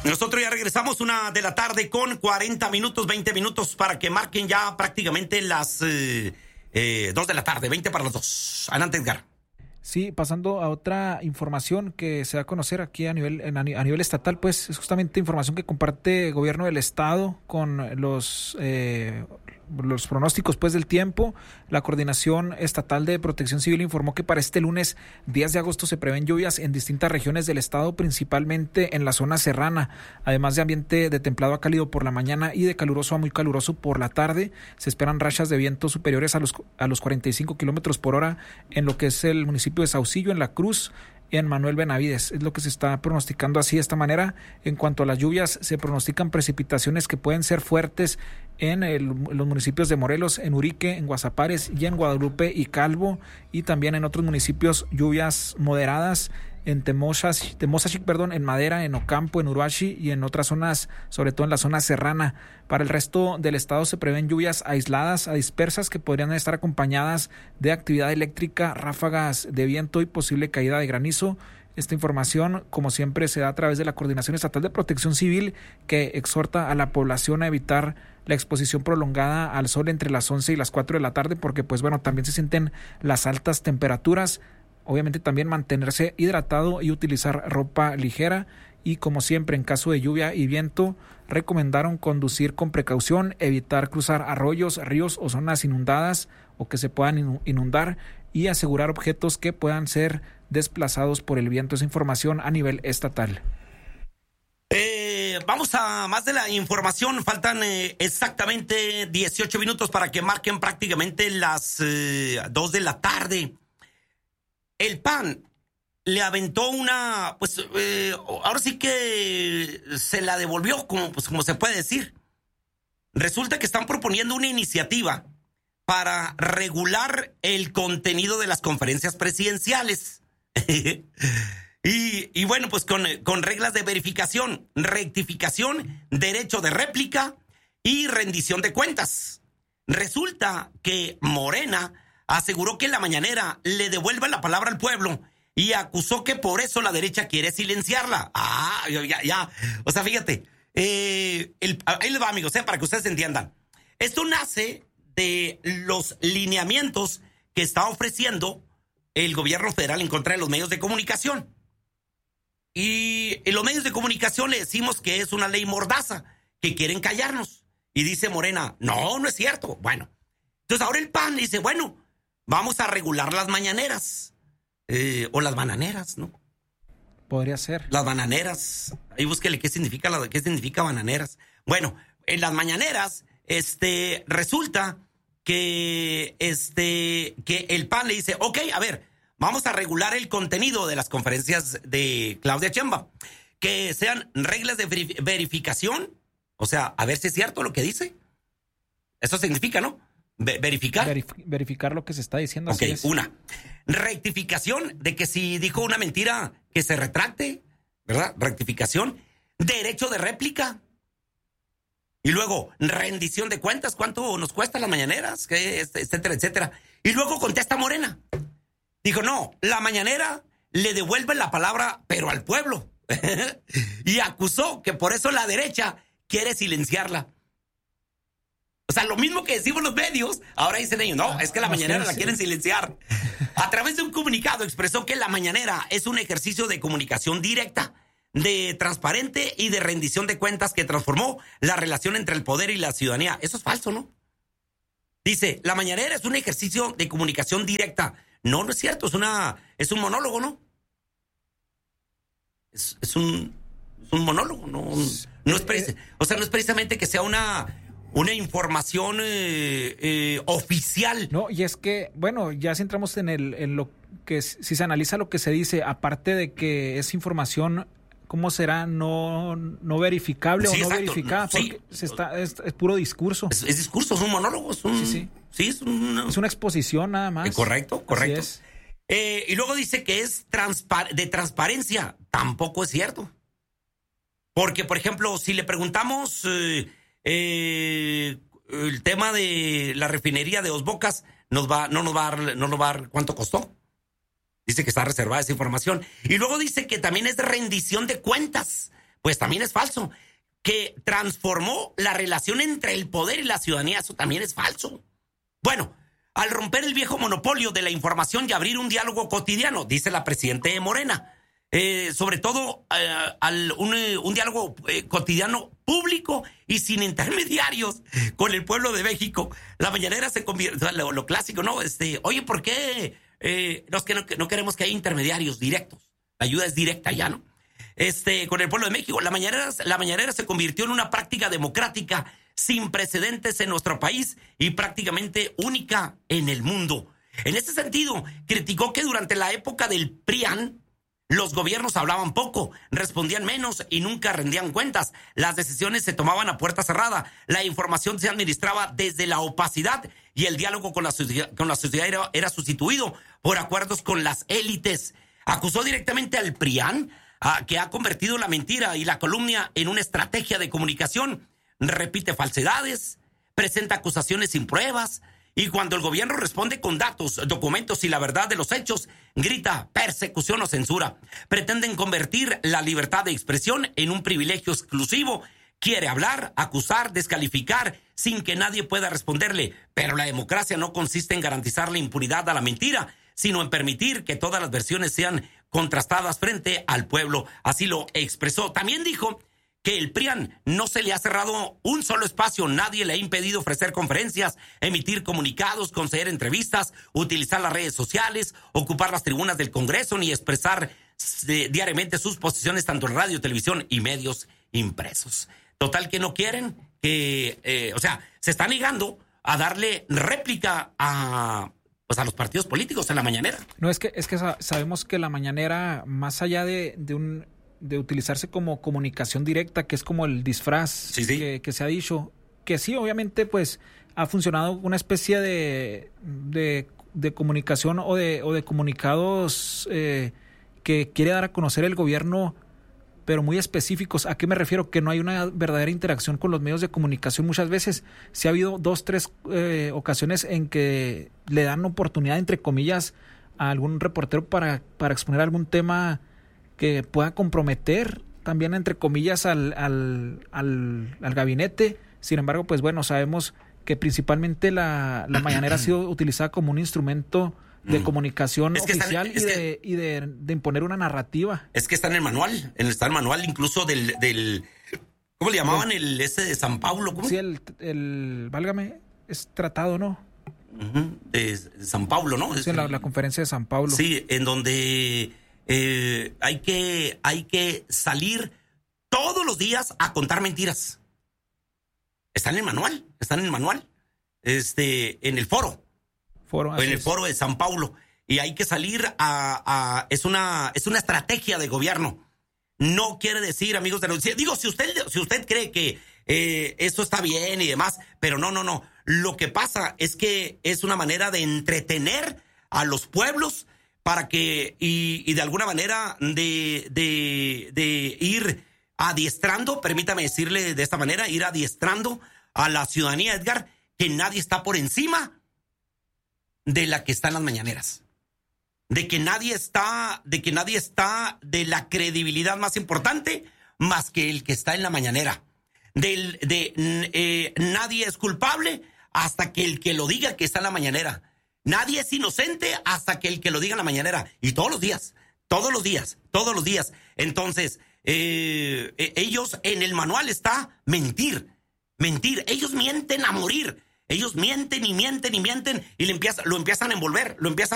Nosotros ya regresamos 1:00 con 40 minutos, 20 minutos para que marquen ya prácticamente las 2:00, 20 para las 2. Adelante, Edgar. Sí, pasando a otra información que se da a conocer aquí a nivel estatal, pues es justamente información que comparte el gobierno del estado con los pronósticos pues del tiempo. La Coordinación Estatal de Protección Civil informó que para este lunes 10 de agosto se prevén lluvias en distintas regiones del estado, principalmente en la zona serrana, además de ambiente de templado a cálido por la mañana y de caluroso a muy caluroso por la tarde. Se esperan rachas de viento superiores a los 45 kilómetros por hora en lo que es el municipio de Saucillo, en La Cruz, y en Manuel Benavides. Es lo que se está pronosticando así de esta manera. En cuanto a las lluvias, se pronostican precipitaciones que pueden ser fuertes en los municipios de Morelos, en Urique, en Guasapares y en Guadalupe y Calvo, y también en otros municipios lluvias moderadas en Temozachic, en Madera, en Ocampo, en Uruachi y en otras zonas, sobre todo en la zona serrana. Para el resto del estado se prevén lluvias aisladas a dispersas que podrían estar acompañadas de actividad eléctrica, ráfagas de viento y posible caída de granizo. Esta información, como siempre, se da a través de la Coordinación Estatal de Protección Civil, que exhorta a la población a evitar la exposición prolongada al sol entre las 11 y las 4 de la tarde, porque pues bueno, también se sienten las altas temperaturas. Obviamente también mantenerse hidratado y utilizar ropa ligera. Y como siempre, en caso de lluvia y viento, recomendaron conducir con precaución, evitar cruzar arroyos, ríos o zonas inundadas o que se puedan inundar, y asegurar objetos que puedan ser desplazados por el viento. Esa información a nivel estatal. Vamos a más de la información. Faltan exactamente 18 minutos para que marquen prácticamente las 2 de la tarde. El PAN le aventó ahora sí que se la devolvió, como se puede decir. Resulta que están proponiendo una iniciativa para regular el contenido de las conferencias presidenciales. y bueno, pues con reglas de verificación, rectificación, derecho de réplica y rendición de cuentas. Resulta que Morena aseguró que en la mañanera le devuelve la palabra al pueblo y acusó que por eso la derecha quiere silenciarla. Ya. O sea, fíjate, ahí les va, amigos, para que ustedes entiendan. Esto nace de los lineamientos que está ofreciendo el gobierno federal en contra de los medios de comunicación. Y en los medios de comunicación le decimos que es una ley mordaza, que quieren callarnos. Y dice Morena, no es cierto. Bueno, entonces ahora el PAN dice, bueno, vamos a regular las mañaneras. O las bananeras, ¿no? Podría ser. Las bananeras. Ahí búsquele qué significa bananeras. Bueno, en las mañaneras, resulta que el PAN le dice, ok, a ver, vamos a regular el contenido de las conferencias de Claudia Sheinbaum, que sean reglas de verificación, o sea, a ver si es cierto lo que dice. Eso significa, ¿no? Verificar. Verificar lo que se está diciendo. Ok, una. Rectificación de que si dijo una mentira, que se retracte, ¿verdad? Rectificación. Derecho de réplica. Y luego, rendición de cuentas. ¿Cuánto nos cuesta las mañaneras? Etcétera, etcétera. Y luego contesta Morena. Dijo, no, la mañanera le devuelve la palabra, pero al pueblo. Y acusó que por eso la derecha quiere silenciarla. O sea, lo mismo que decimos los medios, ahora dicen ellos, no, es que la mañanera la quieren silenciar. A través de un comunicado expresó que la mañanera es un ejercicio de comunicación directa, de transparente y de rendición de cuentas que transformó la relación entre el poder y la ciudadanía. Eso es falso, ¿no? Dice, la mañanera es un ejercicio de comunicación directa. No es cierto, es un monólogo, ¿no? Es un monólogo, no es precisamente que sea una información oficial. No, y es que, bueno, ya si entramos en lo que, si se analiza lo que se dice, aparte de que es información, ¿cómo será? No verificable, sí, o no exacto, verificada, porque sí. Es puro discurso. Es discurso, es un monólogo, es una exposición nada más. Correcto. Y luego dice que es de transparencia. Tampoco es cierto. Porque, por ejemplo, si le preguntamos el tema de la refinería de Dos Bocas, no nos va a dar cuánto costó. Dice que está reservada esa información. Y luego dice que también es de rendición de cuentas. pues también es falso. Que transformó la relación entre el poder y la ciudadanía, eso también es falso. Bueno, al romper el viejo monopolio de la información y abrir un diálogo cotidiano, dice la presidenta de Morena, sobre todo un diálogo cotidiano público y sin intermediarios con el pueblo de México. La mañanera se convierte, lo clásico, ¿no? Oye, ¿por qué no queremos que haya intermediarios directos? La ayuda es directa ya, ¿no? Con el pueblo de México. La mañanera se convirtió en una práctica democrática sin precedentes en nuestro país y prácticamente única en el mundo. En ese sentido, criticó que durante la época del PRIAN, los gobiernos hablaban poco, respondían menos y nunca rendían cuentas. Las decisiones se tomaban a puerta cerrada. La información se administraba desde la opacidad y el diálogo con la sociedad era sustituido por acuerdos con las élites. Acusó directamente al PRIAN, que ha convertido la mentira y la calumnia en una estrategia de comunicación. Repite falsedades, presenta acusaciones sin pruebas, y cuando el gobierno responde con datos, documentos y la verdad de los hechos, grita persecución o censura. Pretenden convertir la libertad de expresión en un privilegio exclusivo. Quiere hablar, acusar, descalificar, sin que nadie pueda responderle. Pero la democracia no consiste en garantizar la impunidad a la mentira, sino en permitir que todas las versiones sean contrastadas frente al pueblo. Así lo expresó. También dijo que el PRIAN no se le ha cerrado un solo espacio. Nadie le ha impedido ofrecer conferencias, emitir comunicados, conceder entrevistas, utilizar las redes sociales, ocupar las tribunas del Congreso, ni expresar diariamente sus posiciones tanto en radio, televisión y medios impresos. Total que no quieren que, se está negando a darle réplica a los partidos políticos en la mañanera. No, es que sabemos que la mañanera, más allá de utilizarse como comunicación directa, que es como el disfraz sí. Que se ha dicho, que sí, obviamente, pues ha funcionado una especie de comunicación o de comunicados que quiere dar a conocer el gobierno, pero muy específicos. ¿A qué me refiero? Que no hay una verdadera interacción con los medios de comunicación muchas veces. Sí ha habido 2-3 ocasiones en que le dan oportunidad, entre comillas, a algún reportero para exponer algún tema que pueda comprometer también, entre comillas, al gabinete. Sin embargo, pues bueno, sabemos que principalmente la mañanera ha sido utilizada como un instrumento de comunicación oficial y de imponer una narrativa. Es que está en el manual, incluso del ¿cómo le llamaban? El de San Pablo, ¿cómo? Sí, el válgame, es tratado, ¿no? De San Pablo, ¿no? Sí, la conferencia de San Pablo. Sí, en donde hay que salir todos los días a contar mentiras. Está en el manual, en el foro. En el foro de San Paulo. Y hay que salir es una estrategia de gobierno. No quiere decir, amigos de la audiencia, digo, si usted cree que esto está bien y demás, pero no. Lo que pasa es que es una manera de entretener a los pueblos para que, y de alguna manera de ir adiestrando, permítame decirle de esta manera, ir adiestrando a la ciudadanía, Edgar, que nadie está por encima de la que está en las mañaneras, de que nadie está de la credibilidad más importante más que el que está en la mañanera, nadie es culpable hasta que el que lo diga que está en la mañanera, nadie es inocente hasta que el que lo diga en la mañanera, y todos los días. Entonces, ellos, en el manual está mentir, ellos mienten a morir. Ellos mienten y lo empiezan a envolver,